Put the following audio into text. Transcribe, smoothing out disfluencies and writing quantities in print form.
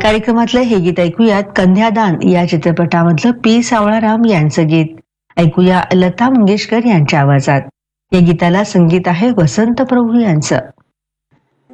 कार्यक्रमातलं हे गीत ऐकूयात. कन्यादान या चित्रपटामधलं पी सावळाराम यांचं गीत. ऐकूया लता मंगेशकर यांच्या आवाजात. या गीताला संगीत आहे वसंत प्रभू यांचं.